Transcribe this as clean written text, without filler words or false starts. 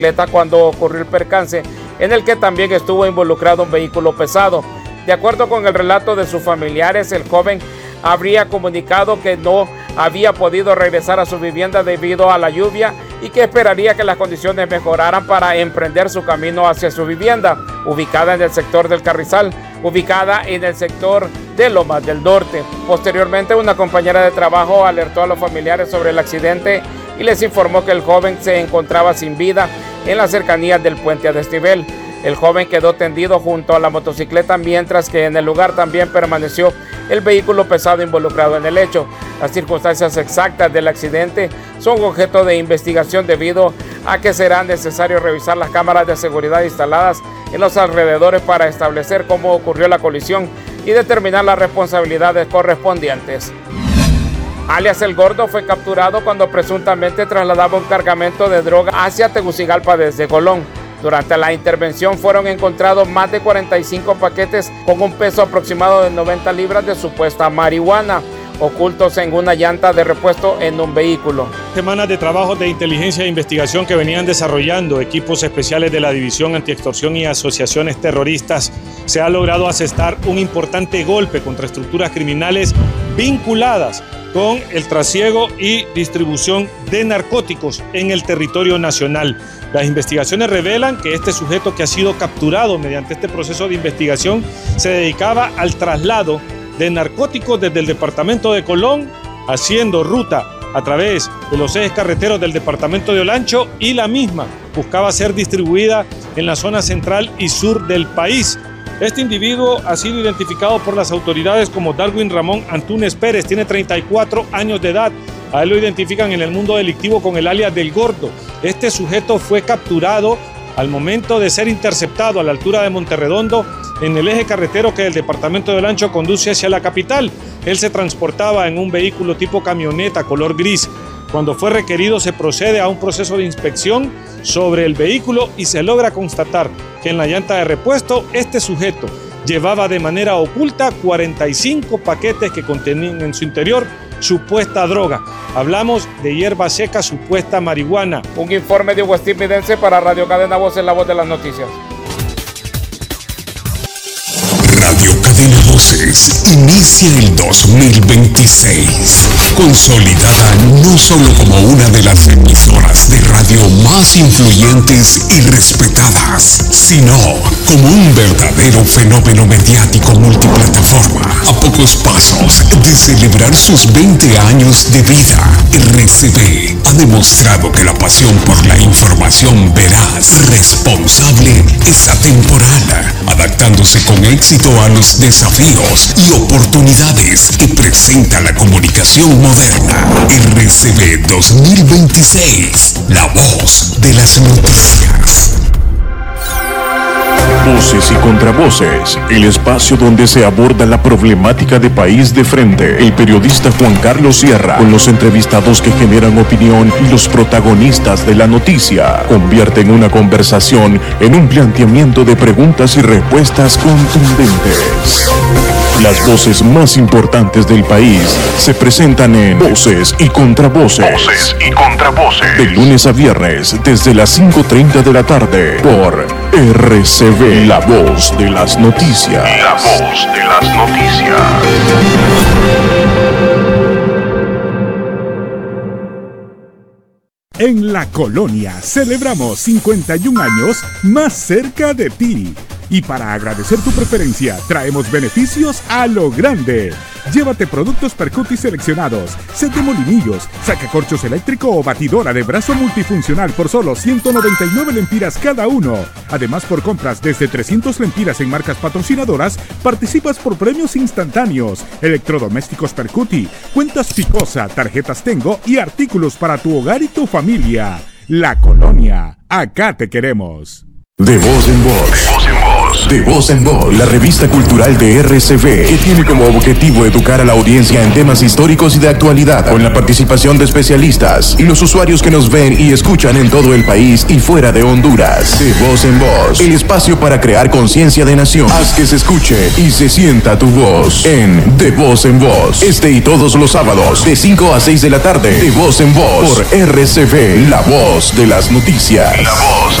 cuando ocurrió el percance, en el que también estuvo involucrado un vehículo pesado. De acuerdo con el relato de sus familiares, el joven habría comunicado que no había podido regresar a su vivienda debido a la lluvia y que esperaría que las condiciones mejoraran para emprender su camino hacia su vivienda, ubicada en el sector del Carrizal, ubicada en el sector de Lomas del Norte. Posteriormente, una compañera de trabajo alertó a los familiares sobre el accidente y les informó que el joven se encontraba sin vida en las cercanías del puente a desnivel. El joven quedó tendido junto a la motocicleta, mientras que en el lugar también permaneció el vehículo pesado involucrado en el hecho. Las circunstancias exactas del accidente son objeto de investigación debido a que será necesario revisar las cámaras de seguridad instaladas en los alrededores para establecer cómo ocurrió la colisión y determinar las responsabilidades correspondientes. Alias El Gordo fue capturado cuando presuntamente trasladaba un cargamento de droga hacia Tegucigalpa desde Colón. Durante la intervención fueron encontrados más de 45 paquetes con un peso aproximado de 90 libras de supuesta marihuana, ocultos en una llanta de repuesto en un vehículo. Semanas de trabajo de inteligencia e investigación que venían desarrollando equipos especiales de la División Antiextorsión y Asociaciones Terroristas, se ha logrado asestar un importante golpe contra estructuras criminales vinculadas con el trasiego y distribución de narcóticos en el territorio nacional. Las investigaciones revelan que este sujeto, que ha sido capturado mediante este proceso de investigación, se dedicaba al traslado de narcóticos desde el departamento de Colón, haciendo ruta a través de los ejes carreteros del departamento de Olancho, y la misma buscaba ser distribuida en la zona central y sur del país. Este individuo ha sido identificado por las autoridades como Darwin Ramón Antúnez Pérez, tiene 34 años de edad. A él lo identifican en el mundo delictivo con el alias del Gordo. Este sujeto fue capturado al momento de ser interceptado a la altura de Monterredondo, en el eje carretero que el departamento de Olancho conduce hacia la capital. Él se transportaba en un vehículo tipo camioneta color gris. Cuando fue requerido, se procede a un proceso de inspección sobre el vehículo y se logra constatar que en la llanta de repuesto este sujeto llevaba de manera oculta 45 paquetes que contenían en su interior supuesta droga. Hablamos de hierba seca, supuesta marihuana. Un informe de Hugo Estividense para Radio Cadena Voces, la voz de las noticias. Radio Cadena Voces inicia el 2026, consolidada no solo como una de las emisoras de radio más influyentes y respetadas, sino como un verdadero fenómeno mediático multiplataforma. A pocos pasos de celebrar sus 20 años de vida, RCB ha demostrado que la pasión por la información veraz, responsable, es atemporal, adaptándose con éxito a los desafíos y oportunidades que presenta la comunicación moderna. RCB 2026, la voz de las noticias. Voces y contravoces, el espacio donde se aborda la problemática de país de frente. El periodista Juan Carlos Sierra, con los entrevistados que generan opinión y los protagonistas de la noticia, convierten una conversación en un planteamiento de preguntas y respuestas contundentes. Las voces más importantes del país se presentan en Voces y Contravoces. Voces y Contravoces. De lunes a viernes, desde las 5:30 de la tarde, por RCB, la voz de las noticias. La voz de las noticias. En La Colonia celebramos 51 años más cerca de ti. Y para agradecer tu preferencia, traemos beneficios a lo grande. Llévate productos Percuti seleccionados, set de molinillos, sacacorchos eléctrico o batidora de brazo multifuncional por solo 199 lempiras cada uno. Además, por compras desde 300 lempiras en marcas patrocinadoras, participas por premios instantáneos, electrodomésticos Percuti, cuentas Ficosa, tarjetas Tengo y artículos para tu hogar y tu familia. La Colonia, acá te queremos. De voz en voz. De voz en voz, la revista cultural de RCV, que tiene como objetivo educar a la audiencia en temas históricos y de actualidad, con la participación de especialistas y los usuarios que nos ven y escuchan en todo el país y fuera de Honduras. De voz en voz, el espacio para crear conciencia de nación. Haz que se escuche y se sienta tu voz en De voz en voz. Este y todos los sábados, de 5 a 6 de la tarde, De voz en voz, por RCV, la voz de las noticias. La voz